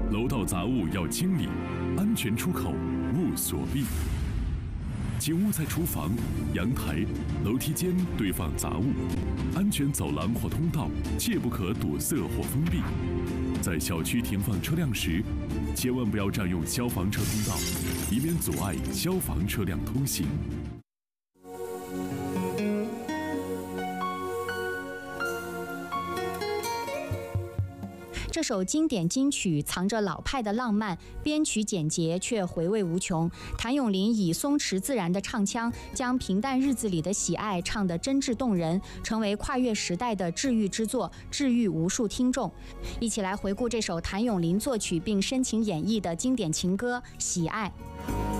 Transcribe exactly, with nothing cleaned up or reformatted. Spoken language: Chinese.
楼道杂物要清理，安全出口勿锁闭。请勿在厨房、阳台、楼梯间堆放杂物，安全走廊或通道切不可堵塞或封闭。在小区停放车辆时，千万不要占用消防车通道，以免阻碍消防车辆通行。 这首经典金曲藏着老派的浪漫，编曲简洁却回味无穷。谭咏麟以松弛自然的唱腔，将平淡日子里的喜爱唱得真挚动人，成为跨越时代的治愈之作，治愈无数听众。一起来回顾这首谭咏麟作曲并深情演绎的经典情歌《喜爱》。